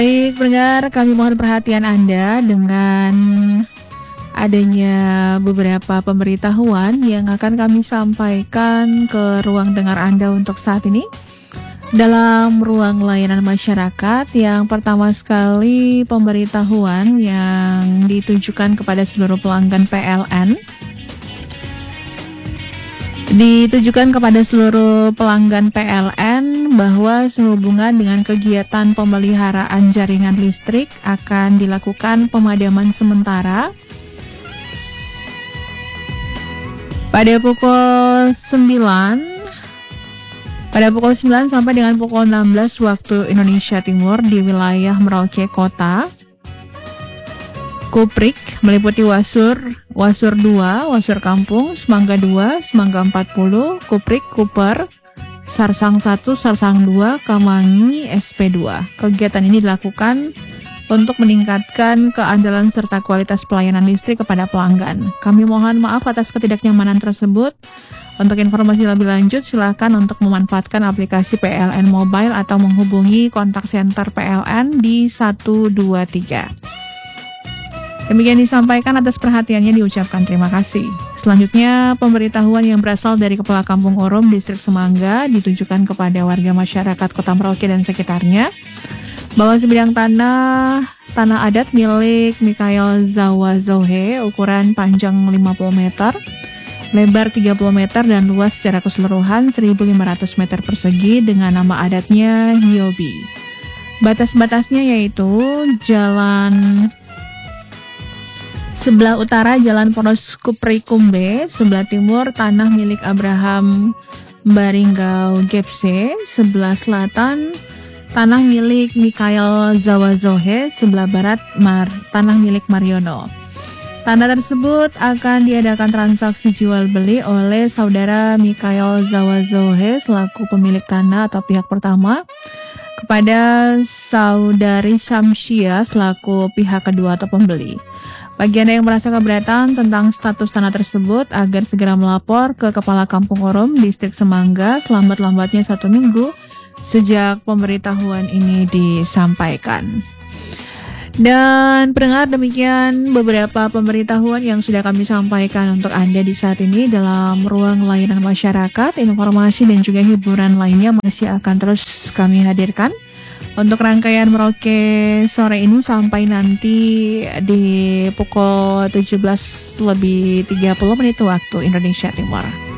Baik, pendengar, kami mohon perhatian Anda dengan adanya beberapa pemberitahuan yang akan kami sampaikan ke ruang dengar Anda untuk saat ini. Dalam ruang layanan masyarakat, yang pertama sekali pemberitahuan yang ditujukan kepada seluruh pelanggan PLN. Ditujukan kepada seluruh pelanggan PLN bahwa sehubungan dengan kegiatan pemeliharaan jaringan listrik akan dilakukan pemadaman sementara pada pukul 9 sampai dengan pukul 16 waktu Indonesia Timur di wilayah Merauke Kota. Kuprik meliputi Wasur 2, Wasur Kampung, Semangga 2, Semangga 40, Kuprik, Kuper, Sarsang 1, Sarsang 2, Kamangi, SP2. Kegiatan ini dilakukan untuk meningkatkan keandalan serta kualitas pelayanan listrik kepada pelanggan. Kami mohon maaf atas ketidaknyamanan tersebut. Untuk informasi lebih lanjut, silakan untuk memanfaatkan aplikasi PLN Mobile atau menghubungi kontak center PLN di 123. Demikian disampaikan, atas perhatiannya diucapkan terima kasih. Selanjutnya, pemberitahuan yang berasal dari Kepala Kampung Orom, Distrik Semangga, ditujukan kepada warga masyarakat Kota Merauke dan sekitarnya, bahwa sebidang tanah adat milik Mikhail Zawazohe, ukuran panjang 50 meter, lebar 30 meter, dan luas secara keseluruhan 1.500 meter persegi dengan nama adatnya Hiobi. Batas-batasnya yaitu jalan sebelah utara Jalan Poros Kuprikumbe, sebelah timur tanah milik Abraham Baringgau Gepse, sebelah selatan tanah milik Mikhail Zawazohe, sebelah barat tanah milik Mariono. Tanah tersebut akan diadakan transaksi jual beli oleh saudara Mikhail Zawazohe selaku pemilik tanah atau pihak pertama kepada saudari Syamsia selaku pihak kedua atau pembeli. Bagi Anda yang merasa keberatan tentang status tanah tersebut, agar segera melapor ke Kepala Kampung Orom, Distrik Semangga, selambat-lambatnya 1 minggu sejak pemberitahuan ini disampaikan. Dan pendengar, demikian beberapa pemberitahuan yang sudah kami sampaikan untuk Anda di saat ini dalam ruang layanan masyarakat. Informasi dan juga hiburan lainnya masih akan terus kami hadirkan untuk rangkaian Merauke sore ini sampai nanti di pukul 17:30 waktu Indonesia Timur.